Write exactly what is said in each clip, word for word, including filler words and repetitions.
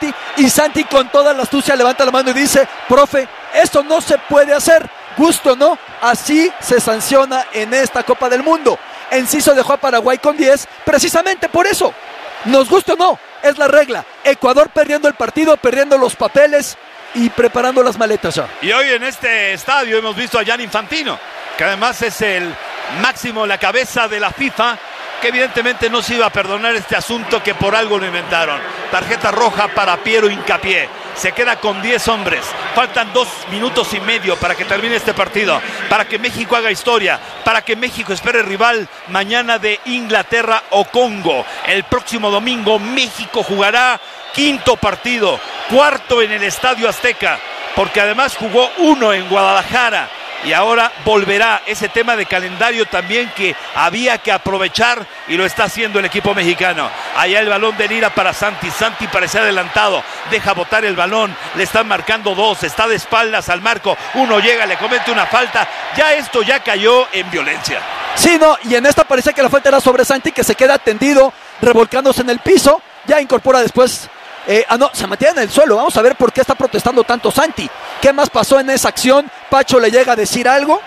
Santi, y Santi con toda la astucia levanta la mano y dice: profe, eso no se puede hacer, gusto no, así se sanciona en esta Copa del Mundo. Enciso dejó a Paraguay con diez, precisamente por eso, nos guste o no, es la regla. Ecuador perdiendo el partido, perdiendo los papeles y preparando las maletas ya. Y hoy en este estadio hemos visto a Gianni Infantino, que además es el máximo, la cabeza de la FIFA, que evidentemente no se iba a perdonar este asunto, que por algo lo inventaron. Tarjeta roja para Piero Hincapié. Se queda con diez hombres. Faltan dos minutos y medio para que termine este partido, para que México haga historia, para que México espere rival mañana de Inglaterra o Congo. El próximo domingo México jugará quinto partido, cuarto en el Estadio Azteca, porque además jugó uno en Guadalajara. Y ahora volverá ese tema de calendario también que había que aprovechar, y lo está haciendo el equipo mexicano. Allá el balón de Lira para Santi. Santi parece adelantado, deja botar el balón, le están marcando dos, está de espaldas al marco, uno llega, le comete una falta. Ya esto ya cayó en violencia. Sí, no, y en esta parece que la falta era sobre Santi, que se queda tendido, revolcándose en el piso. Ya incorpora después... Eh, ah, no, se mantiene en el suelo. Vamos a ver por qué está protestando tanto Santi. ¿Qué más pasó en esa acción? Pacho le llega a decir algo.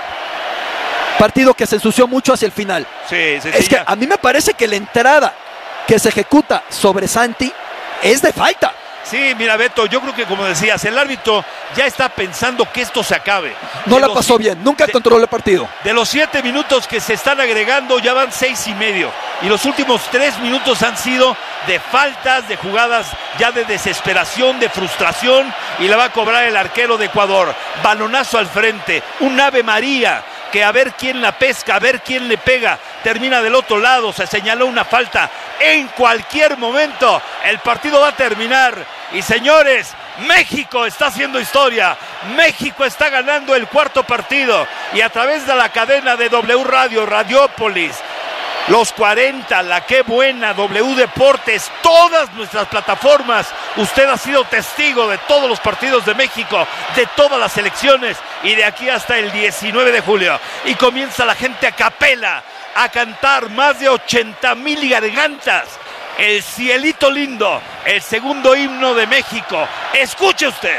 Partido que se ensució mucho hacia el final. Sí, sí, es sí, que ya. A mí me parece que la entrada que se ejecuta sobre Santi es de falta. Sí, mira, Beto, yo creo que, como decías, el árbitro ya está pensando que esto se acabe. No de la los, pasó bien, nunca de, controló el partido. De los siete minutos que se están agregando, ya van seis y medio. Y los últimos tres minutos han sido de faltas, de jugadas ya de desesperación, de frustración. Y la va a cobrar el arquero de Ecuador. Balonazo al frente, un Ave María, que a ver quién la pesca, a ver quién le pega. Termina del otro lado, se señaló una falta. En cualquier momento el partido va a terminar. Y señores, México está haciendo historia. México está ganando el cuarto partido. Y a través de la cadena de W Radio, Radiópolis, Los cuarenta, La Qué Buena, W Deportes, todas nuestras plataformas, usted ha sido testigo de todos los partidos de México, de todas las selecciones, y de aquí hasta el diecinueve de julio. Y comienza la gente a capela a cantar, más de ochenta mil gargantas. El Cielito Lindo, el segundo himno de México. Escuche usted.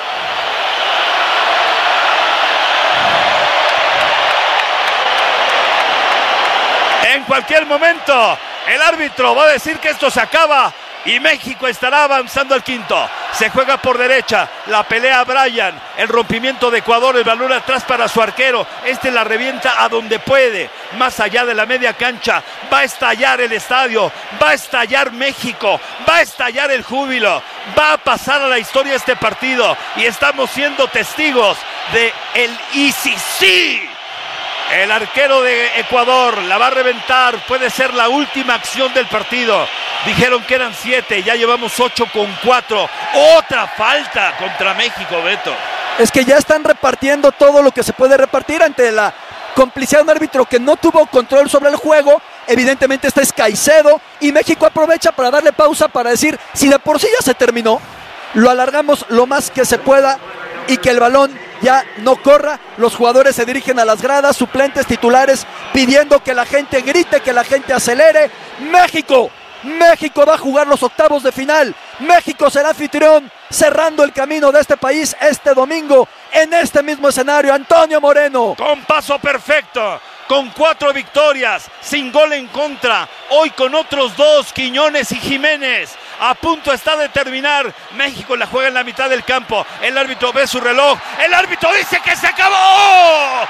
En cualquier momento, el árbitro va a decir que esto se acaba y México estará avanzando al quinto. Se juega por derecha, la pelea Brian, el rompimiento de Ecuador, el balón atrás para su arquero. Este la revienta a donde puede, más allá de la media cancha. Va a estallar el estadio, va a estallar México, va a estallar el júbilo, va a pasar a la historia este partido. Y estamos siendo testigos de el I C C. El arquero de Ecuador la va a reventar, puede ser la última acción del partido. Dijeron que eran siete, ya llevamos ocho con cuatro. Otra falta contra México, Beto. Es que ya están repartiendo todo lo que se puede repartir ante la complicidad de un árbitro que no tuvo control sobre el juego. Evidentemente este es Caicedo y México aprovecha para darle pausa, para decir, si de por sí ya se terminó, lo alargamos lo más que se pueda y que el balón ya no corra. Los jugadores se dirigen a las gradas, suplentes, titulares, pidiendo que la gente grite, que la gente acelere. México, México va a jugar los octavos de final. México será anfitrión, cerrando el camino de este país este domingo en este mismo escenario. Antonio Moreno. Con paso perfecto, con cuatro victorias, sin gol en contra. Hoy con otros dos, Quiñones y Jiménez. A punto está de terminar. México la juega en la mitad del campo. El árbitro ve su reloj. El árbitro dice que se acabó.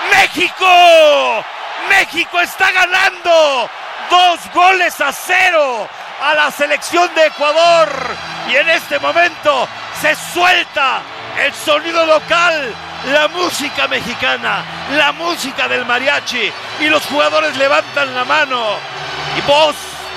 ¡México! ¡México está ganando! Dos goles a cero a la selección de Ecuador. Y en este momento se suelta el sonido local, la música mexicana, la música del mariachi. Y los jugadores levantan la mano. Y voz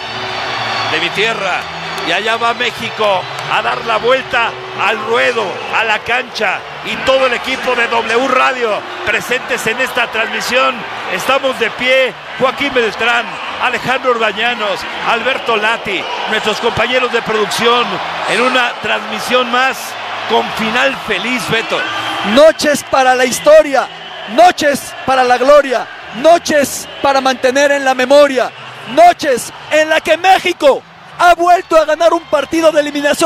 de mi tierra. Y allá va México a dar la vuelta al ruedo, a la cancha. Y todo el equipo de W Radio presentes en esta transmisión. Estamos de pie, Joaquín Beltrán, Alejandro Orbañanos, Alberto Lati, nuestros compañeros de producción, en una transmisión más con final feliz, Beto. Noches para la historia, noches para la gloria, noches para mantener en la memoria, noches en la que México ha vuelto a ganar un partido de eliminación